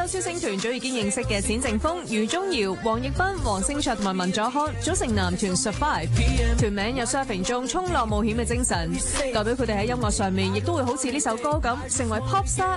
超星團早已經認識嘅冼靖峰、余宗遙、黃奕斌、黃星卓同埋文佐康組成男團 Survive， 團名有 surfing 中衝浪冒險嘅精神，代表佢哋喺音樂上面亦都會好似呢首歌咁，成為 pop star